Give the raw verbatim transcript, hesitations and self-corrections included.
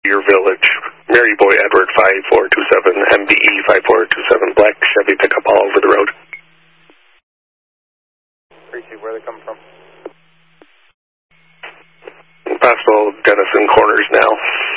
Your Village, Mary Boy Edward five four two seven, M B E five four two seven, black Chevy pickup all over the road. Appreciate where they come from. Possible Denison Corners now.